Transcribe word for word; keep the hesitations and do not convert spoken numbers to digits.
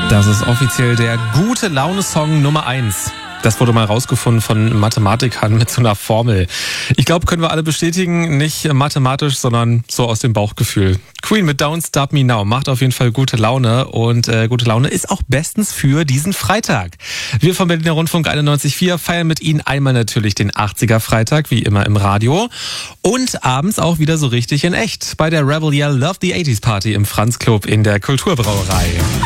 Das ist offiziell der Gute-Laune-Song Nummer eins. Das wurde mal rausgefunden von Mathematikern mit so einer Formel. Ich glaube, können wir alle bestätigen, nicht mathematisch, sondern so aus dem Bauchgefühl. Queen mit Don't Stop Me Now macht auf jeden Fall gute Laune und äh, gute Laune ist auch bestens für diesen Freitag. Wir vom Berliner Rundfunk einundneunzig Komma vier feiern mit Ihnen einmal natürlich den achtziger Freitag, wie immer im Radio und abends auch wieder so richtig in echt bei der Rebel Yell Love the eighties Party im Franz Club in der Kulturbrauerei.